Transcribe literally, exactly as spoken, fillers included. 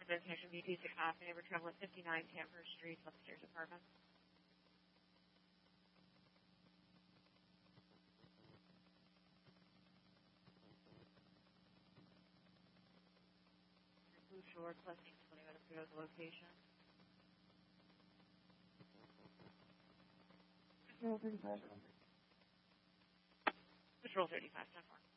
Destination B T six half neighbor travel at fifty-nine Tamper Street, upstairs apartment. Blue Shore, Pleasant, twenty minutes ago, the location. Patrol thirty-five. Patrol thirty-five, ten four.